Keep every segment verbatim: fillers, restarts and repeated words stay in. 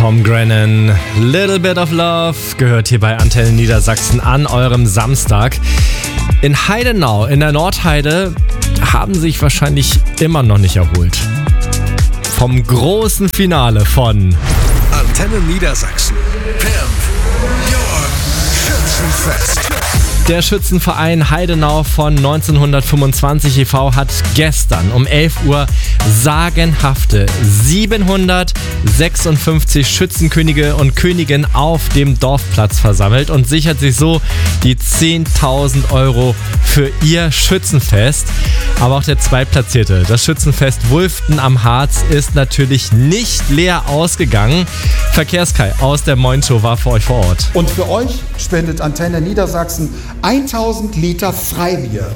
Tom Grennan, Little Bit of Love, gehört hier bei Antenne Niedersachsen an eurem Samstag. In Heidenau, in der Nordheide, haben sich wahrscheinlich immer noch nicht erholt vom großen Finale von Antenne Niedersachsen. Pimp Your Schützenfest. Der Schützenverein Heidenau von neunzehnhundertfünfundzwanzig e V hat gestern um elf Uhr sagenhafte siebenhundertsechsundfünfzig Schützenkönige und Königinnen auf dem Dorfplatz versammelt und sichert sich so die zehntausend Euro für ihr Schützenfest. Aber auch der Zweitplatzierte, das Schützenfest Wulften am Harz, ist natürlich nicht leer ausgegangen. Verkehrskai aus der Moin Show war für euch vor Ort. Und für euch spendet Antenne Niedersachsen tausend Liter Freibier.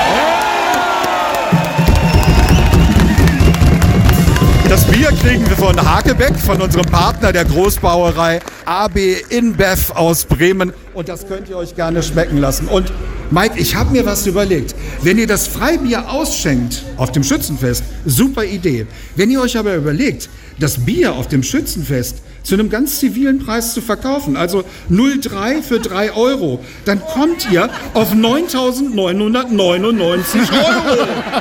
Das Bier kriegen wir von Hakebeck, von unserem Partner der Großbrauerei A B InBev aus Bremen. Und das könnt ihr euch gerne schmecken lassen. Und Mike, ich habe mir was überlegt. Wenn ihr das Freibier ausschenkt auf dem Schützenfest, super Idee. Wenn ihr euch aber überlegt, das Bier auf dem Schützenfest zu einem ganz zivilen Preis zu verkaufen, also null Komma drei für drei Euro, dann kommt ihr auf neuntausendneunhundertneunundneunzig Euro.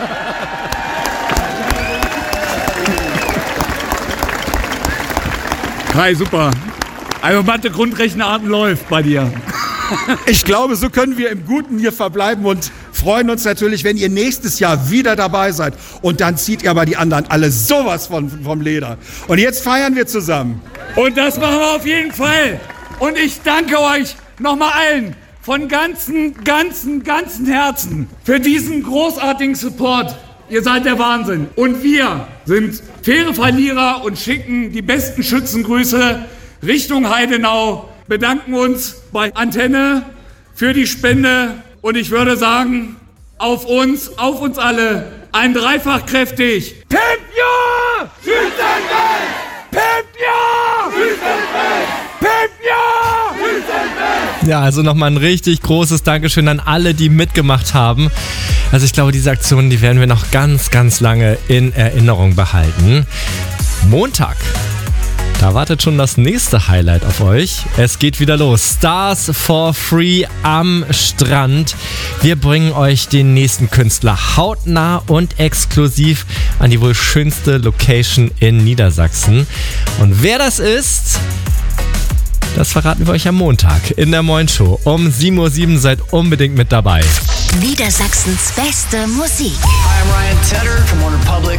Hi, super. Also Mathe Grundrechenarten läuft bei dir. Ich glaube, so können wir im Guten hier verbleiben und freuen uns natürlich, wenn ihr nächstes Jahr wieder dabei seid. Und dann zieht ihr aber die anderen alle sowas von, vom Leder. Und jetzt feiern wir zusammen. Und das machen wir auf jeden Fall. Und ich danke euch nochmal allen von ganzem, ganzem, ganzem Herzen für diesen großartigen Support. Ihr seid der Wahnsinn. Und wir sind faire Verlierer und schicken die besten Schützengrüße Richtung Heidenau. Bedanken uns bei Antenne für die Spende. Und ich würde sagen, auf uns, auf uns alle, ein dreifach kräftig. Pimp Your Schützenfest! Pimp Your Schützenfest! Pimp Your Schützenfest! Ja, also nochmal ein richtig großes Dankeschön an alle, die mitgemacht haben. Also ich glaube, diese Aktionen, die werden wir noch ganz, ganz lange in Erinnerung behalten. Montag. Da wartet schon das nächste Highlight auf euch. Es geht wieder los. Stars for Free am Strand. Wir bringen euch den nächsten Künstler hautnah und exklusiv an die wohl schönste Location in Niedersachsen. Und wer das ist, das verraten wir euch am Montag in der Moin Show. Um sieben Uhr sieben seid unbedingt mit dabei. Niedersachsens beste Musik. Hi, I'm Ryan Tedder from OneRepublic.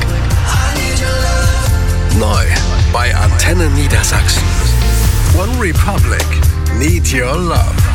Neu bei Antenne Niedersachsen. OneRepublic. Need Your Love.